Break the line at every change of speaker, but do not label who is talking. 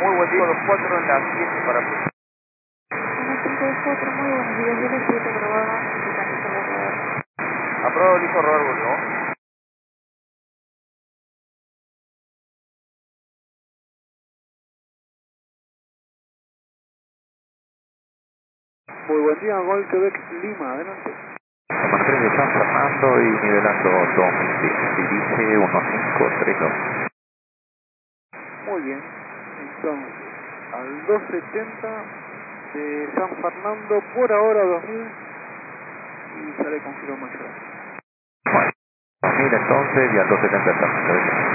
Muy buen día, los 4 en las 7 para...
134, muy buenos días, yo les 7 probada, indicando sobre el radar.
Aprobado, listo, rodar, volvemos.
Muy buen día, Gol Quebec Lima, adelante.
San 3 de San Fernando y nivelando 2010, dirige 1532.
Muy bien, entonces, al 270 de San Fernando, por ahora 2000, y sale con giro mayor.
Bueno, 2000 entonces y al 270 de San Fernando.